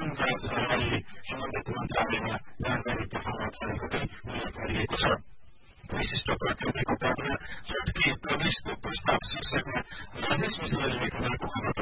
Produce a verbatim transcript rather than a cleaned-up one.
जाँचलाई सम्बन्धित मन्त्रालयमा जानकारी पठाउन थालेको पनि उल्लेख गरिएको छ। विशिष्ट प्रतियोगीको पदमा छुटकी प्रवेशको प्रस्ताव शीर्षकमा राजेश मिश्रले लेख्नु भएको खबर